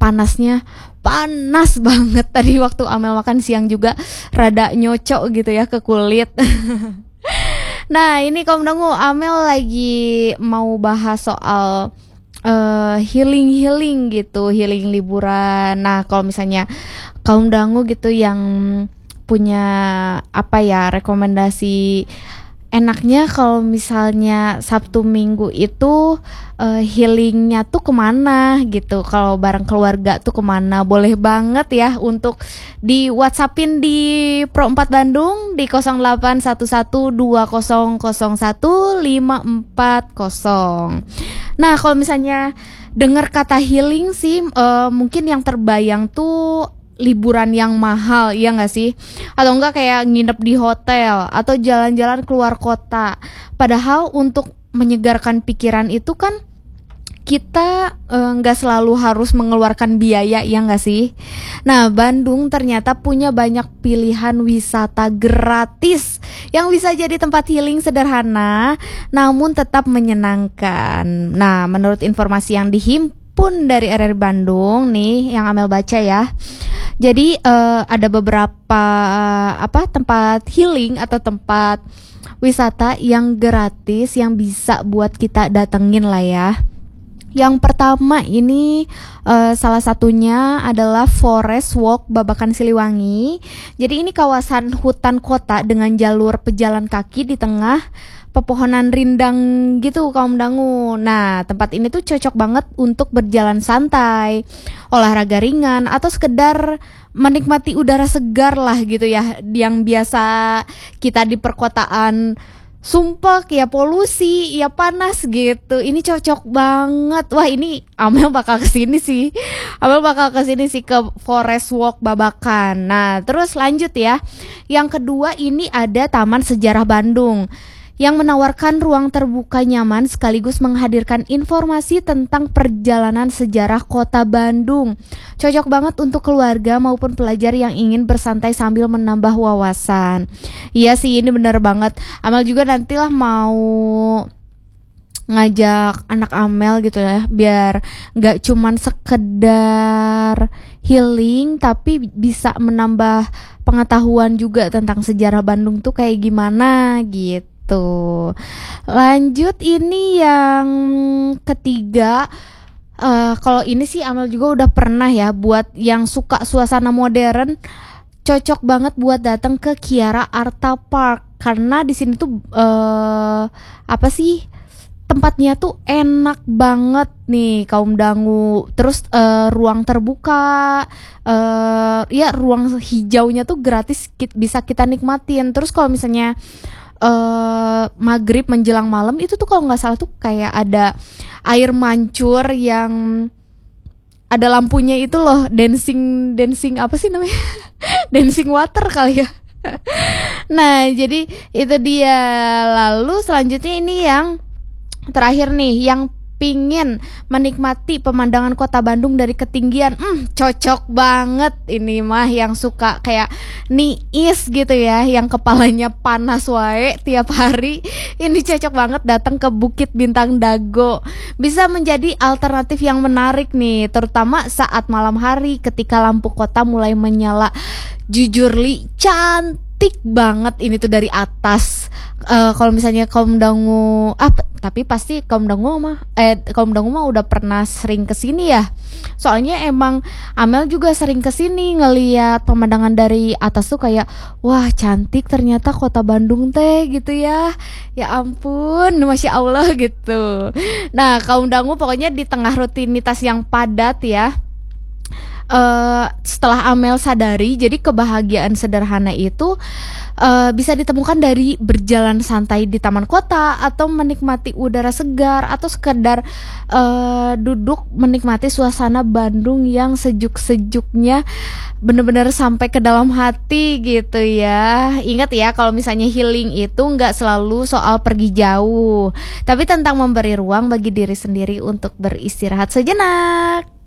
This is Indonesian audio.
panasnya panas banget tadi waktu Amel makan siang juga rada nyocok gitu ya ke kulit. Nah, ini kaum dangu, Amel lagi mau bahas soal healing gitu, healing liburan. Nah, kalau misalnya kaum dangu gitu yang punya apa ya rekomendasi enaknya kalau misalnya Sabtu Minggu itu healingnya tuh kemana gitu, kalau bareng keluarga tuh kemana, boleh banget ya untuk di WhatsAppin di Pro 4 Bandung di 081120015440. Nah, kalau misalnya dengar kata healing sih mungkin yang terbayang tuh liburan yang mahal, ya nggak sih? Atau enggak kayak nginep di hotel atau jalan-jalan keluar kota. Padahal untuk menyegarkan pikiran itu kan kita nggak selalu harus mengeluarkan biaya, ya nggak sih? Nah, Bandung ternyata punya banyak pilihan wisata gratis yang bisa jadi tempat healing sederhana namun tetap menyenangkan. Nah, menurut informasi yang dihimpun dari RRI Bandung nih yang Amel baca ya, jadi ada beberapa tempat healing atau tempat wisata yang gratis yang bisa buat kita datengin lah ya. Yang pertama ini salah satunya adalah Forest Walk Babakan Siliwangi. Jadi ini kawasan hutan kota dengan jalur pejalan kaki di tengah pepohonan rindang gitu kaum dangu. Nah, tempat ini tuh cocok banget untuk berjalan santai, olahraga ringan, atau sekedar menikmati udara segar lah gitu ya, yang biasa kita di perkotaan sumpek ya, polusi ya, panas gitu. Ini cocok banget. Wah, ini Amel bakal kesini sih. Amel bakal kesini sih ke Forest Walk Babakan. Nah, terus lanjut ya. Yang kedua ini ada Taman Sejarah Bandung yang menawarkan ruang terbuka nyaman sekaligus menghadirkan informasi tentang perjalanan sejarah kota Bandung. Cocok banget untuk keluarga maupun pelajar yang ingin bersantai sambil menambah wawasan. Iya sih, ini bener banget. Amel juga nantilah mau ngajak anak Amel gitu ya, biar gak cuman sekedar healing tapi bisa menambah pengetahuan juga tentang sejarah Bandung tuh kayak gimana gitu. Lanjut ini yang ketiga. Kalau ini sih Amel juga udah pernah ya, buat yang suka suasana modern cocok banget buat datang ke Kiara Arta Park karena di sini tuh tempatnya tuh enak banget nih kaum dangu. Terus ruang terbuka, ya ruang hijaunya tuh gratis, bisa kita nikmatin. Terus kalau misalnya maghrib menjelang malam itu tuh kalau nggak salah tuh kayak ada air mancur yang ada lampunya itu loh, dancing apa sih namanya? Dancing water kali ya. Nah, jadi itu dia. Lalu selanjutnya ini yang terakhir nih, yang pingin menikmati pemandangan kota Bandung dari ketinggian. Cocok banget ini mah yang suka kayak niis gitu ya, yang kepalanya panas wae tiap hari. Ini cocok banget datang ke Bukit Bintang Dago. Bisa menjadi alternatif yang menarik nih, terutama saat malam hari ketika lampu kota mulai menyala. Jujur li, cantik banget ini tuh dari atas. Kalau misalnya kaum dangu tapi pasti kaum dangu mah udah pernah sering kesini ya. Soalnya emang Amel juga sering kesini ngeliat pemandangan dari atas tuh kayak wah, cantik ternyata kota Bandung teh gitu ya. Ya ampun, Masya Allah gitu. Nah, kaum dangu pokoknya di tengah rutinitas yang padat ya, setelah Amel sadari, jadi kebahagiaan sederhana itu bisa ditemukan dari berjalan santai di taman kota, atau menikmati udara segar, atau sekedar duduk menikmati suasana Bandung yang sejuk-sejuknya bener-bener sampai ke dalam hati gitu ya. Ingat ya, kalau misalnya healing itu nggak selalu soal pergi jauh, tapi tentang memberi ruang bagi diri sendiri untuk beristirahat sejenak.